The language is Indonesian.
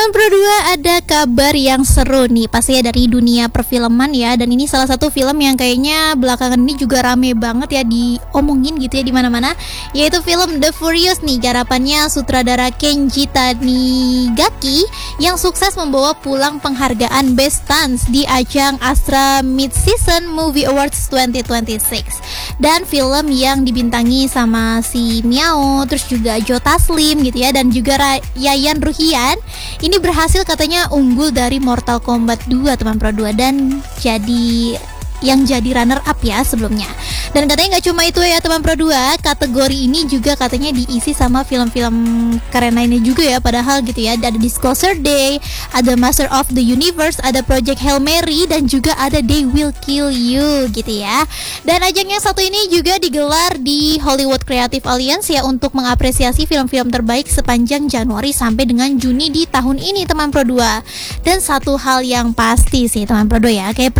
Teman Pro 2, ada kabar yang seru nih, pastinya dari dunia perfilman ya. Dan ini salah satu film yang kayaknya belakangan ini juga rame banget ya diomongin gitu ya di mana-mana, yaitu film The Furious nih, garapannya sutradara Kenji Tanigaki yang sukses membawa pulang penghargaan Best Stunts di ajang Astra Mid-Season Movie Awards 2026. Dan film yang dibintangi sama si Miao, terus juga Joe Taslim gitu ya, dan juga Yayan Ruhian, ini berhasil katanya unggul dari Mortal Kombat 2 teman Pro 2 dan jadi runner up ya sebelumnya. Dan katanya nggak cuma itu ya teman Pro 2, kategori ini juga katanya diisi sama film-film keren lainnya juga ya, padahal gitu ya. Ada Disclosure Day, ada Master of the Universe, ada Project Hail Mary, dan juga ada They Will Kill You gitu ya. Dan ajang yang satu ini juga digelar di Hollywood Creative Alliance ya, untuk mengapresiasi film-film terbaik sepanjang Januari sampai dengan Juni di tahun ini teman Pro 2. Dan satu hal yang pasti sih teman Pro 2 ya, kayak